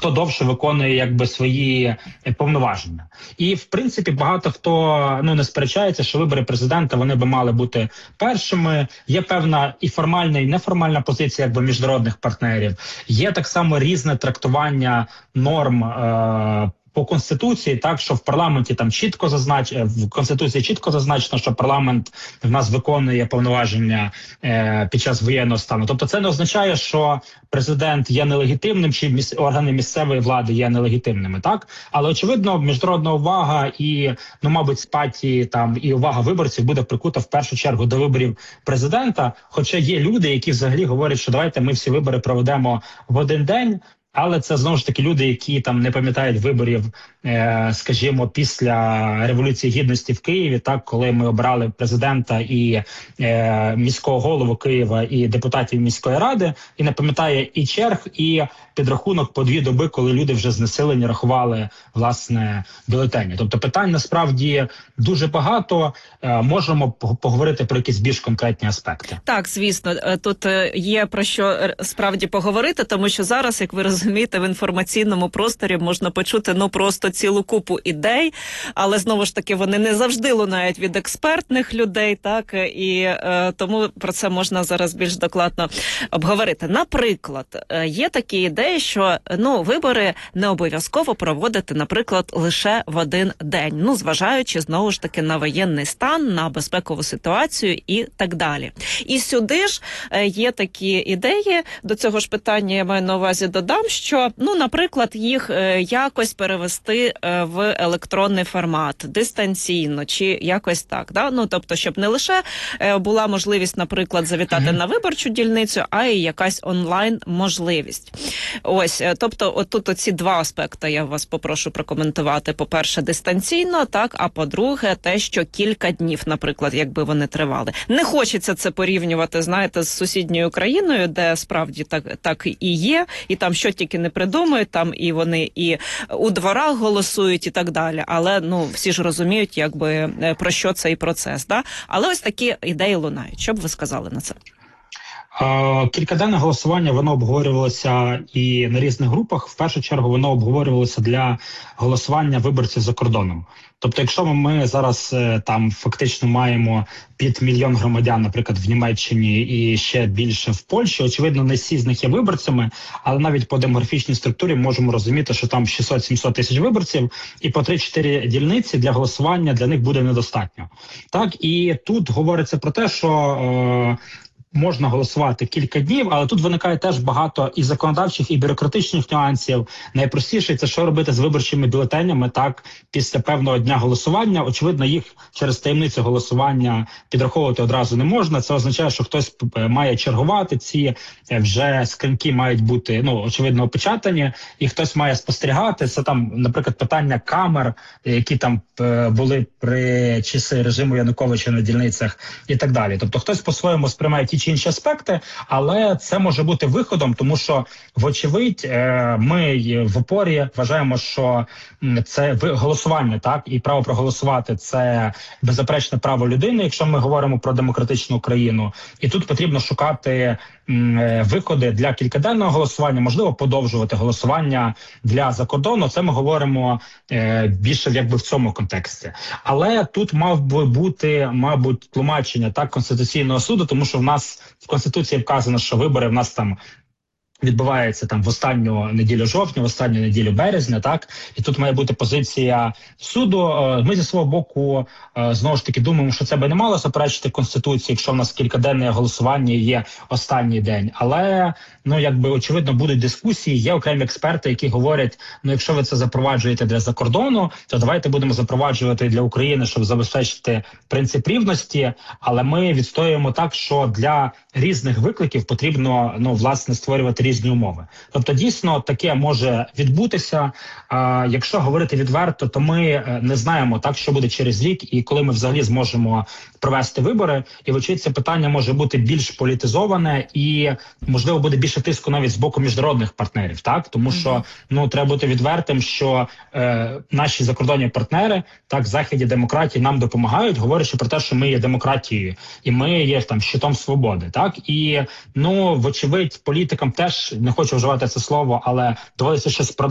хто довше виконує якби свої повноваження. І в принципі багато хто не сперечається, що вибори президента вони би мали бути першими. Є певна і формальна, і неформальна позиція якби міжнародних партнерів. Є так само різне трактування норм по Конституції, так, що в парламенті там в Конституції чітко зазначено, що парламент в нас виконує повноваження під час воєнного стану. Тобто це не означає, що президент є нелегітимним, чи органи місцевої влади є нелегітимними, так? Але очевидно, міжнародна увага і, мабуть, симпатії там і увага виборців буде прикута в першу чергу до виборів президента. Хоча є люди, які взагалі говорять, що давайте ми всі вибори проведемо в один день. Але це, знову ж таки, люди, які там не пам'ятають виборів, скажімо, після Революції Гідності в Києві, так, коли ми обрали президента і міського голову Києва, і депутатів міської ради, і не пам'ятає і черг, і підрахунок по 2 доби, коли люди вже знесилені рахували, власне, бюлетені. Тобто питань, насправді, дуже багато. Можемо поговорити про якісь більш конкретні аспекти. Так, звісно. Тут є про що справді поговорити, тому що зараз, як ви розумієте, в інформаційному просторі можна почути, просто цілу купу ідей, але, знову ж таки, вони не завжди лунають від експертних людей, так, і тому про це можна зараз більш докладно обговорити. Наприклад, є такі ідеї, що, вибори не обов'язково проводити, наприклад, лише в один день, зважаючи, знову ж таки, на воєнний стан, на безпекову ситуацію і так далі. І сюди ж є такі ідеї, до цього ж питання я маю на увазі додам, що, наприклад, їх якось перевести в електронний формат, дистанційно, чи якось так, да? Тобто, щоб не лише була можливість, наприклад, завітати на виборчу дільницю, а й якась онлайн-можливість. Ось, тобто, отут оці 2 аспекти я вас попрошу прокоментувати. По-перше, дистанційно, так, а по-друге, те, що кілька днів, наприклад, якби вони тривали. Не хочеться це порівнювати, знаєте, з сусідньою країною, де справді так і є, і там що тільки не придумають, там і вони і у дворах голосують і так далі. Але, всі ж розуміють, якби, про що цей процес, да? Але ось такі ідеї лунають. Що б ви сказали на це? Кількаденне голосування, воно обговорювалося і на різних групах. В першу чергу воно обговорювалося для голосування виборців за кордоном. Тобто, якщо ми зараз там фактично маємо під 1 мільйон громадян, наприклад, в Німеччині і ще більше в Польщі, очевидно, не всі з них є виборцями, але навіть по демографічній структурі можемо розуміти, що там 600-700 тисяч виборців, і по 3-4 дільниці для голосування для них буде недостатньо. Так, і тут говориться про те, що можна голосувати кілька днів, але тут виникає теж багато і законодавчих, і бюрократичних нюансів. Найпростіше – це що робити з виборчими бюлетенями, так, після певного дня голосування. Очевидно, їх через таємницю голосування підраховувати одразу не можна. Це означає, що хтось має чергувати, ці вже скриньки мають бути, очевидно, опечатані, і хтось має спостерігати. Це там, наприклад, питання камер, які там були при часи режиму Януковича на дільницях і так далі. Тобто хтось по-своєму сприймає ті чи інші аспекти, але це може бути виходом, тому що, вочевидь, ми в опорі вважаємо, що це голосування, так, і право проголосувати – це беззаперечне право людини, якщо ми говоримо про демократичну країну. І тут потрібно шукати виходи для кількаденного голосування, можливо, подовжувати голосування для закордону. Це ми говоримо більше якби в цьому контексті. Але тут мав би бути, мабуть, тлумачення так Конституційного суду, тому що в нас в Конституції вказано, що вибори в нас там відбувається там в останню неділю жовтня, в останню неділю березня, так? І тут має бути позиція суду. Ми зі свого боку, знову ж таки, думаємо, що це би не мало суперечити Конституції, якщо в нас кількаденне голосування є останній день. Але, очевидно, будуть дискусії. Є окремі експерти, які говорять, якщо ви це запроваджуєте для закордону, то давайте будемо запроваджувати для України, щоб забезпечити принцип рівності. Але ми відстоюємо так, що для різних викликів потрібно, власне, створювати різні умови. Тобто, дійсно, таке може відбутися. Якщо говорити відверто, то ми не знаємо, так, що буде через рік і коли ми взагалі зможемо провести вибори. І, вочевидь, це питання може бути більш політизоване і, можливо, буде більше тиску навіть з боку міжнародних партнерів, так? Тому що, треба бути відвертим, що наші закордонні партнери, так, західні демократії нам допомагають, говорячи про те, що ми є демократією і ми є там щитом свободи, так? І, вочевидь, політикам теж, не хочу вживати це слово, але доводиться щось